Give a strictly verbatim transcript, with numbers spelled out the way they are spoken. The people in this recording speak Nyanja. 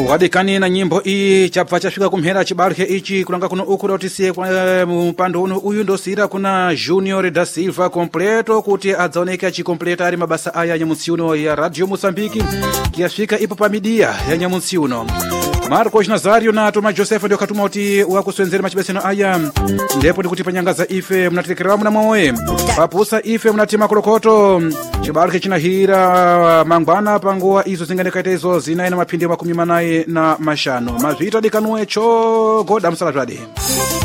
wadekani na nyimbo iyi chapfa chafika kumhera chibaluke ichi kulanga kuno uku dautisiye kwa mpando uno uyu ndosira kuna Junior da Silva completo kuti adzaoneka chikompleta ari mabasa aya nyamusiuno ya Radio Mosambiki kiyafika ipo pa media ya nyamusiuno. Marcos Nazario na Toma Joseph ndio katuma uti wakuswenzera machibeseno aya ndipo ndikuti panyangaza ife mnatekerawa mna mwoe papusa ife mnatima kolokoto chibaluke chinahira mangwana pangoa izo zinganekaita izo zinaye na mapindi makumi manaye na mashano mazvita dikanuwe cho goda msalatwadi.